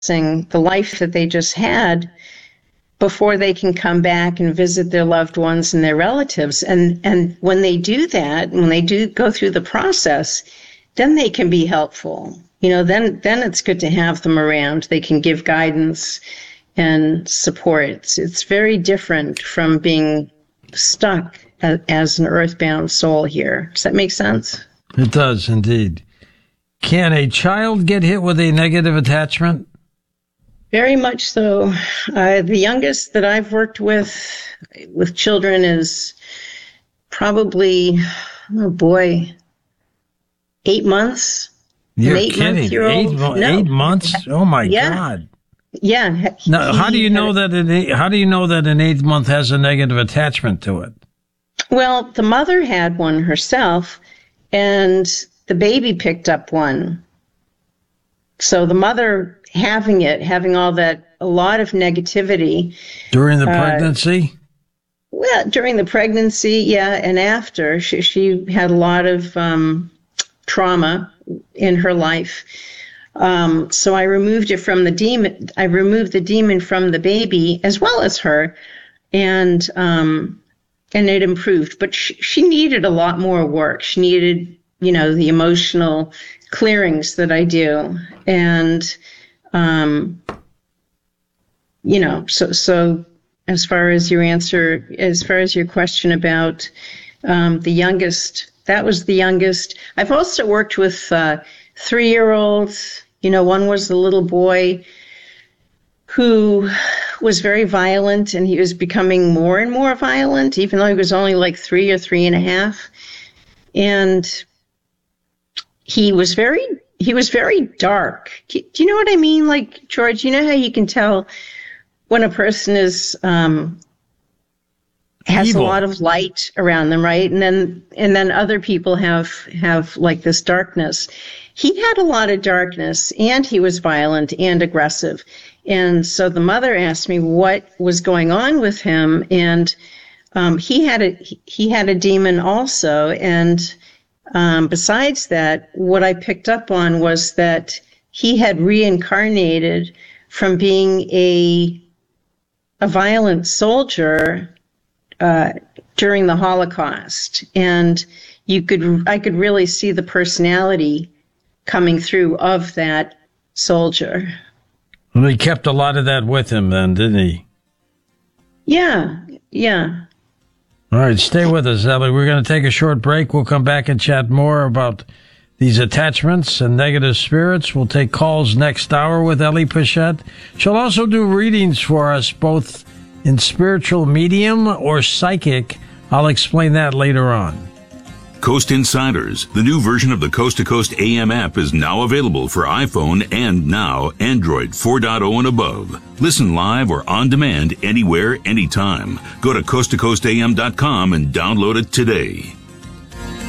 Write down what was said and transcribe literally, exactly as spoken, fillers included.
the life that they just had before they can come back and visit their loved ones and their relatives. And, and when they do that, when they do go through the process, then they can be helpful. You know, then, then it's good to have them around. They can give guidance and support. It's, it's very different from being stuck as, as an earthbound soul here. Does that make sense? It does, indeed. Can a child get hit with a negative attachment? Very much so. Uh, the youngest that I've worked with, with children is probably, oh boy, eight months. You're eight kidding. Eight, no. eight months? Oh my yeah. God. Yeah. Now, how do you know that an, how do you know that an eighth month has a negative attachment to it? Well, the mother had one herself, and the baby picked up one. So the mother having it, having all that, a lot of negativity. During the pregnancy? Uh, well, during the pregnancy, yeah, and after. She, she had a lot of um, trauma in her life. Um, so I removed it from the demon. I removed the demon from the baby as well as her, and um, and it improved. But she, she needed a lot more work. She needed, you know, the emotional clearings that I do, and um, you know, so so as far as your answer, as far as your question about um, the youngest, that was the youngest. I've also worked with uh, three-year-olds. You know, one was the little boy who was very violent, and he was becoming more and more violent, even though he was only like three or three and a half. And he was very, he was very dark. Do you know what I mean? Like, George, you know how you can tell when a person is, um, has evil. A lot of light around them, right? And then, and then other people have, have like this darkness. He had a lot of darkness, and he was violent and aggressive. And so the mother asked me what was going on with him, and um, he had a he had a demon also. And um, besides that, what I picked up on was that he had reincarnated from being a a violent soldier uh, during the Holocaust, and you could I could really see the personality coming through of that soldier. Well, he kept a lot of that with him then, didn't he? Yeah, yeah. All right, stay with us, Ellie. We're going to take a short break. We'll come back and chat more about these attachments and negative spirits. We'll take calls next hour with Ellie Pichette. She'll also do readings for us, both in spiritual medium or psychic. I'll explain that later on. Coast Insiders, the new version of the Coast to Coast A M app, is now available for iPhone and now Android four point oh and above. Listen live or on demand anywhere, anytime. Go to coast to coast a m dot com and download it today.